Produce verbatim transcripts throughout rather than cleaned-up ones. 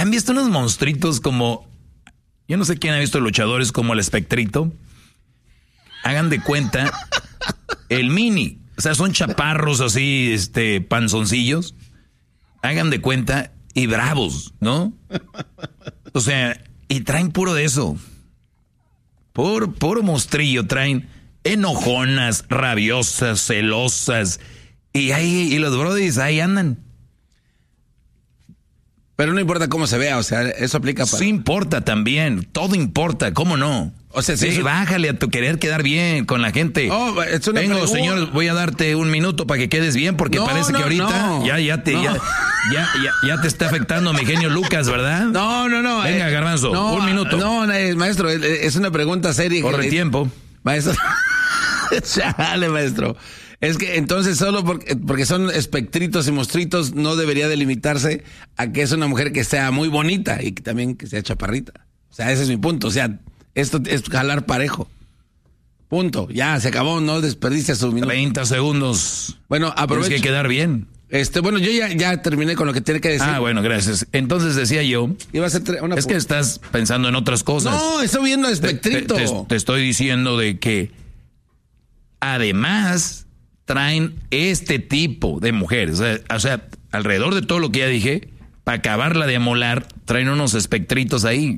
¿Han visto unos monstruitos como... Yo no sé quién ha visto luchadores como el Espectrito? Hagan de cuenta el mini. O sea, son chaparros así, este, panzoncillos. Hagan de cuenta y bravos, ¿no? O sea, y traen puro de eso. Puro, puro monstrillo. Traen enojonas, rabiosas, celosas. Y ahí, y los brodis ahí andan. Pero no importa cómo se vea, o sea, eso aplica para... Sí importa también, todo importa, ¿cómo no? O sea, sí, sí, bájale a tu querer quedar bien con la gente. Oh, es una Vengo, pregunta. señor, voy a darte un minuto para que quedes bien, porque no, parece no, que ahorita no, ya, ya te, no. ya, ya, ya, ya te está afectando mi genio Lucas, ¿verdad? No, no, no. Venga, eh, Garbanzo, no, un minuto. No, no, maestro, es una pregunta seria. Corre que, tiempo. Maestro, chale, maestro. Es que entonces solo porque, porque son espectritos y monstruitos no debería delimitarse a que es una mujer que sea muy bonita y que también que sea chaparrita. O sea, ese es mi punto. O sea, esto es jalar parejo. Punto. Ya, se acabó, no desperdicia su minuto. treinta segundos. Bueno, aprovecho. Tienes que quedar bien. Este, bueno, yo ya, ya terminé con lo que tiene que decir. Ah, bueno, gracias. Entonces decía yo, Iba a ser tre- una es que estás pensando en otras cosas. No, estoy viendo a Te, espectrito. te- te- te estoy diciendo de que además traen este tipo de mujeres. O sea, o sea, alrededor de todo lo que ya dije, para acabarla de amolar, traen unos espectritos ahí.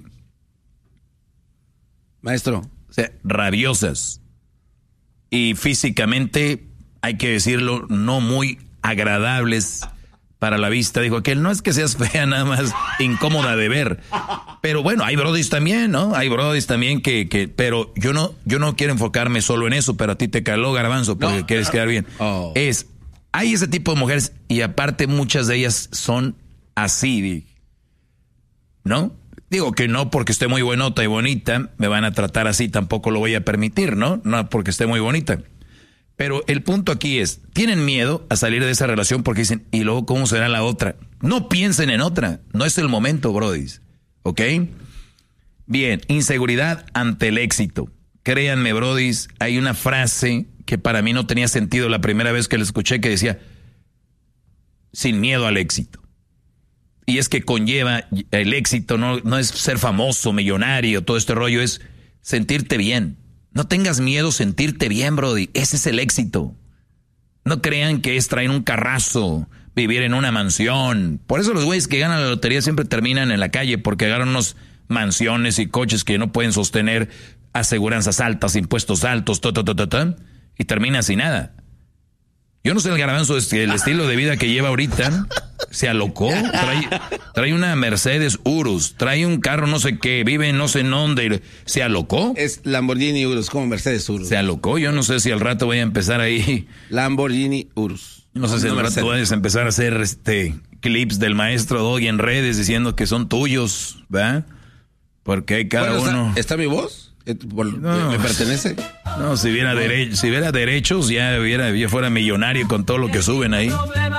Maestro. O sea, rabiosas. Y físicamente, hay que decirlo, no muy agradables para la vista. Dijo aquel, no es que seas fea, nada más incómoda de ver. Pero bueno, hay brodis también, ¿no? Hay brodis también que, que pero yo no, yo no quiero enfocarme solo en eso, pero a ti te caló, Garbanzo, porque No. quieres quedar bien. Oh. Es, hay ese tipo de mujeres y aparte muchas de ellas son así, ¿no? Digo que no porque esté muy buenota y bonita, me van a tratar así, tampoco lo voy a permitir, ¿no? No porque esté muy bonita. Pero el punto aquí es, tienen miedo a salir de esa relación porque dicen, ¿y luego cómo será la otra? No piensen en otra, no es el momento, brodis, ¿ok? Bien, inseguridad ante el éxito. Créanme, brodis, hay una frase que para mí no tenía sentido la primera vez que la escuché que decía, sin miedo al éxito. Y es que conlleva el éxito, no, no es ser famoso, millonario, todo este rollo, es sentirte bien. No tengas miedo sentirte bien, brody. Ese es el éxito. No crean que es traer un carrazo, vivir en una mansión. Por eso los güeyes que ganan la lotería siempre terminan en la calle, porque agarran unos mansiones y coches que no pueden sostener, aseguranzas altas, impuestos altos, ta, ta, ta, ta, ta, y terminan sin nada. Yo no sé el Garbanzo, es que el estilo de vida que lleva ahorita se alocó. Trae, trae una Mercedes Urus, trae un carro no sé qué, vive no sé en dónde. ¿Se alocó? Es Lamborghini Urus, como Mercedes Urus. Se alocó. Yo no sé si al rato voy a empezar ahí. Lamborghini Urus. No sé si al rato voy a empezar a hacer este clips del maestro Doggy en redes diciendo que son tuyos, ¿verdad? Porque cada Bueno, ¿está, uno... ¿Está mi voz? Por, No. ¿Me pertenece? No, si hubiera, dere... si hubiera derechos ya, hubiera, ya fuera millonario con todo lo que suben ahí.